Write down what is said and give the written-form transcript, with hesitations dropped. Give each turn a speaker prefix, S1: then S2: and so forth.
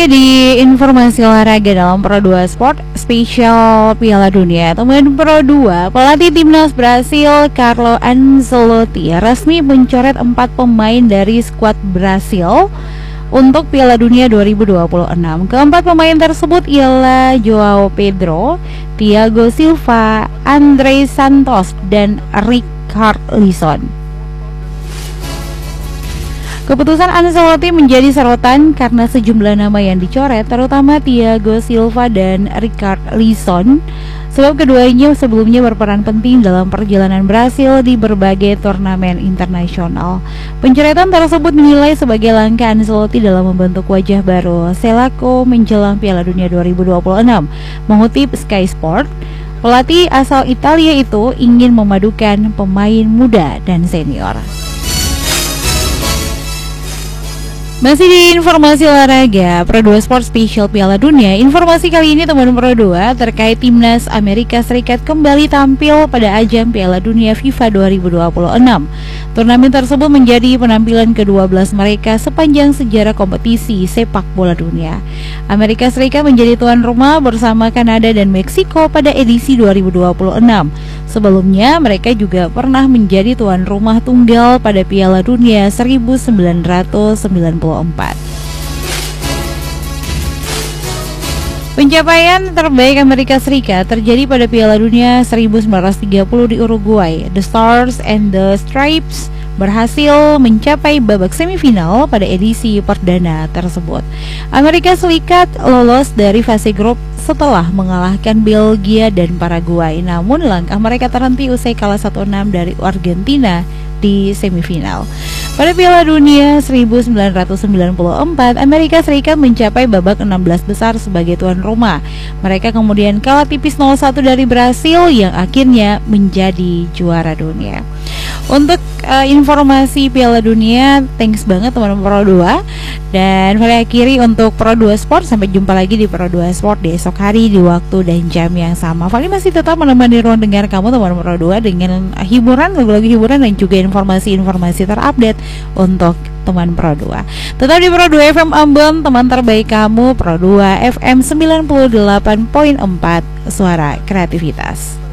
S1: Masih di informasi olahraga dalam Pro 2 Sport spesial Piala Dunia. Teman Pro 2, pelatih timnas Brasil Carlo Ancelotti resmi mencoret 4 pemain dari skuad Brasil untuk Piala Dunia 2026. Keempat pemain tersebut ialah Joao Pedro, Thiago Silva, Andrés Santos, dan Richarlison. Keputusan Ancelotti menjadi sorotan karena sejumlah nama yang dicoret, terutama Thiago Silva dan Richarlison, sebab keduanya sebelumnya berperan penting dalam perjalanan Brasil di berbagai turnamen internasional. Pencoretan tersebut dinilai sebagai langkah Ancelotti dalam membentuk wajah baru Selaco menjelang Piala Dunia 2026. Mengutip Sky Sport, pelatih asal Italia itu ingin memadukan pemain muda dan senior. Masih di informasi olahraga Pro 2 Sport Special Piala Dunia. Informasi kali ini teman Pro 2 terkait timnas Amerika Serikat kembali tampil pada ajang Piala Dunia FIFA 2026. Turnamen tersebut menjadi penampilan ke-12 mereka sepanjang sejarah kompetisi sepak bola dunia. Amerika Serikat menjadi tuan rumah bersama Kanada dan Meksiko pada edisi 2026. Sebelumnya mereka juga pernah menjadi tuan rumah tunggal pada Piala Dunia 1994. Pencapaian terbaik Amerika Serikat terjadi pada Piala Dunia 1930 di Uruguay. The Stars and the Stripes berhasil mencapai babak semifinal pada edisi perdana tersebut. Amerika Serikat lolos dari fase grup setelah mengalahkan Belgia dan Paraguay. Namun langkah mereka terhenti usai kalah 1-6 dari Argentina di semifinal. Pada Piala Dunia 1994, Amerika Serikat mencapai babak 16 besar sebagai tuan rumah. Mereka kemudian kalah tipis 0-1 dari Brasil yang akhirnya menjadi juara dunia. Untuk informasi Piala Dunia, thanks banget teman-teman Pro 2. Dan Fali akhiri untuk Pro 2 Sport. Sampai jumpa lagi di Pro 2 Sport di esok hari di waktu dan jam yang sama. Fali masih tetap menemani ruang dengar kamu teman-teman Pro 2 dengan hiburan, lagu-lagu hiburan dan juga informasi-informasi terupdate untuk teman Pro 2. Tetap di Pro 2 FM Ambon, teman terbaik kamu. Pro 2 FM 98.4, suara kreativitas.